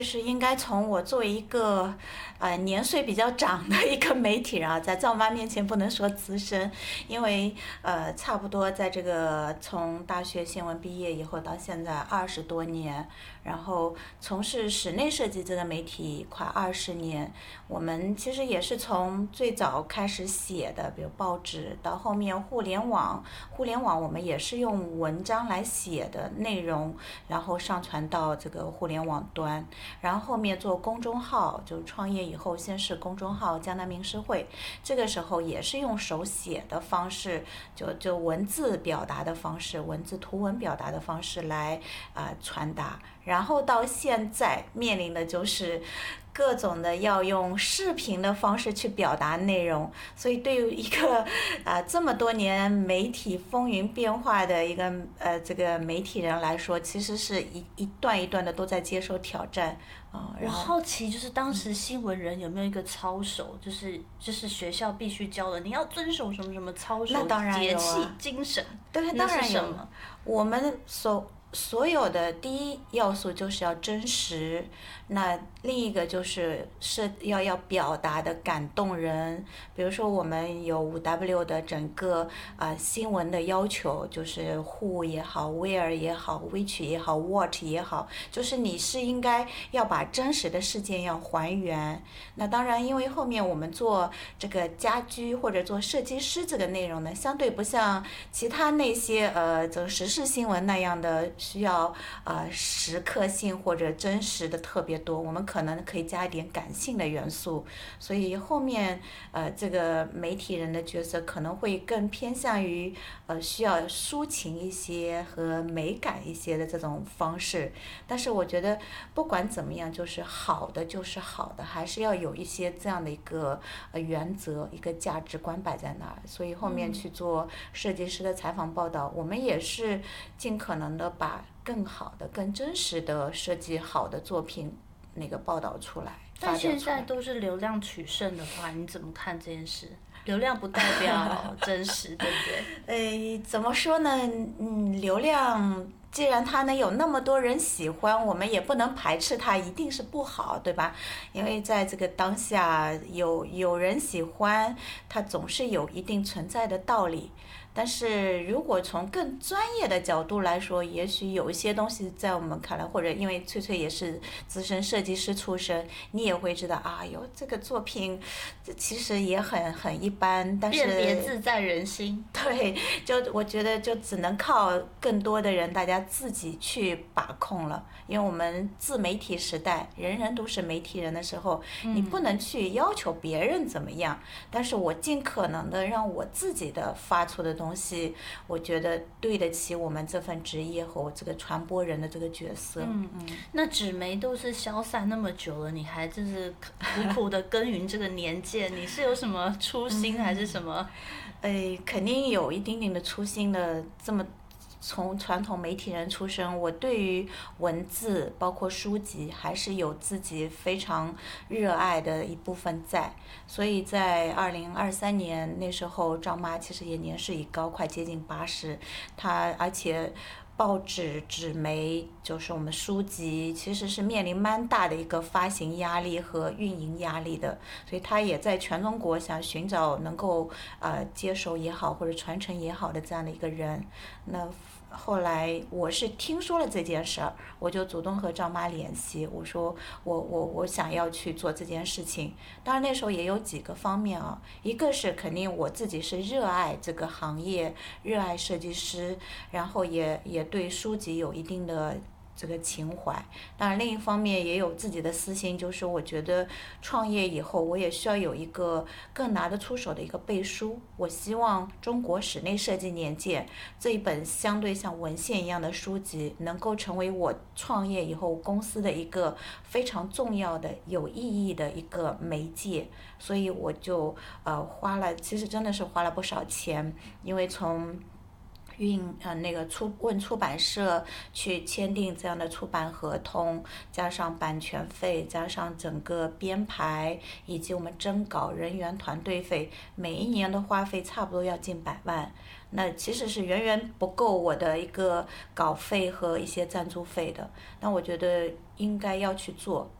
就是应该从我作为一个年岁比较长的一个媒体人啊，在赵妈面前不能说资深，因为差不多在这个从大学新闻毕业以后到现在20多年，然后从事室内设计这个媒体快20年。我们其实也是从最早开始写的，比如报纸，到后面互联网我们也是用文章来写的内容，然后上传到这个互联网端。然后后面做公众号，就创业以后先是公众号江南名师会，这个时候也是用手写的方式，就文字表达的方式，文字图文表达的方式来传达。然后到现在面临的就是各种的要用视频的方式去表达内容，所以对于一个这么多年媒体风云变化的一个这个媒体人来说，其实是一段一段的都在接受挑战我好奇，就是当时新闻人有没有一个操守，就是学校必须教的，你要遵守什么什么操守、 那当然节气、 有啊， 精神， 对， 那当然有。 是什么？ 我们所有的第一要素就是要真实，那另一个就是要表达的感动人。比如说我们有5W 的整个新闻的要求，就是 Who 也好，Where 也好，Which 也好，What 也好，就是你是应该要把真实的事件要还原。那当然，因为后面我们做这个家居或者做设计师这个内容呢，相对不像其他那些这个时事新闻那样的需要时刻性或者真实的特别多，我们可能可以加一点感性的元素。所以后面这个媒体人的角色可能会更偏向于需要抒情一些和美感一些的这种方式。但是我觉得不管怎么样，就是好的就是好的，还是要有一些这样的一个原则，一个价值观摆在那儿。所以后面去做设计师的采访报道，我们也是尽可能的把更好的、更真实的设计好的作品那个报道出来、发但现表出来。 在都是流量取胜的话，你怎么看这件事？流量不代表真实，对不对？ 怎么说呢？流量既然它能有那么多人喜欢，我们也不能排斥它，一定是不好，对吧？因为在这个当下，有人喜欢，它总是有一定存在的道理。但是如果从更专业的角度来说，也许有一些东西在我们看来，或者因为翠翠也是资深设计师出身，你也会知道啊，哟，这个作品这其实也很一般，但是辨别自在人心。 对，就我觉得就只能靠更多的人，大家自己去把控了。因为我们自媒体时代，人人都是媒体人的时候，你不能去要求别人怎么样，但是我尽可能的让我自己的发出的东西，我觉得对得起我们这份职业和我这个传播人的这个角色。 那纸媒都是消散那么久了，你还就是苦苦的耕耘这个年纪，你是有什么初心还是什么？ 肯定有一丁点的初心的。这么从传统媒体人出身，我对于文字包括书籍还是有自己非常热爱的一部分在。所以在2023年那时候，赵妈其实也年事已高，快接近80，她而且报纸、纸媒，就是我们书籍，其实是面临蛮大的一个发行压力和运营压力的，所以他也在全中国想寻找能够接手也好或者传承也好的这样的一个人。那后来我是听说了这件事儿，我就主动和赵妈联系，我说我想要去做这件事情。当然那时候也有几个方面啊，一个是肯定我自己是热爱这个行业，热爱设计师，然后也对书籍有一定的这个情怀。当然另一方面也有自己的私心，就是我觉得创业以后我也需要有一个更拿得出手的一个背书。我希望中国室内设计年鉴这一本相对像文献一样的书籍能够成为我创业以后公司的一个非常重要的有意义的一个媒介。所以我就其实真的是花了不少钱，因为从问出版社去签订这样的出版合同，加上版权费，加上整个编排，以及我们征稿人员团队费，每一年的花费差不多要近100万。那其实是远远不够我的一个稿费和一些赞助费的。那我觉得应该要去做，